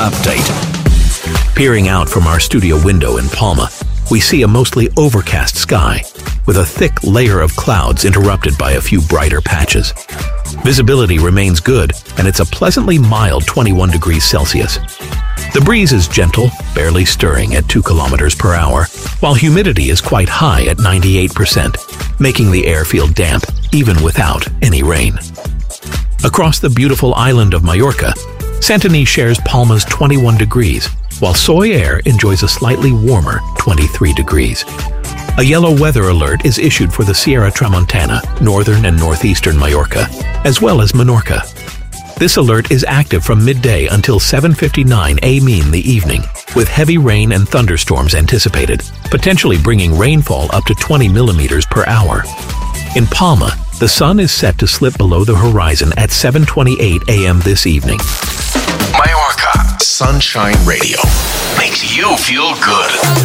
update. Peering out from our studio window in Palma, we see a mostly overcast sky, with a thick layer of clouds interrupted by a few brighter patches. Visibility remains good, and it's a pleasantly mild 21 degrees Celsius. The breeze is gentle, barely stirring at 2 kilometers per hour, while humidity is quite high at 98%, making the air feel damp even without any rain. Across the beautiful island of Majorca, Santany shares Palma's 21 degrees, while Soy Air enjoys a slightly warmer 23 degrees. A yellow weather alert is issued for the Sierra Tramontana, northern and northeastern Majorca, as well as Menorca. This alert is active from midday until 7:59 a.m. in the evening, with heavy rain and thunderstorms anticipated, potentially bringing rainfall up to 20 millimeters per hour. In Palma, the sun is set to slip below the horizon at 7:28 a.m. this evening. Majorca Sunshine Radio makes you feel good.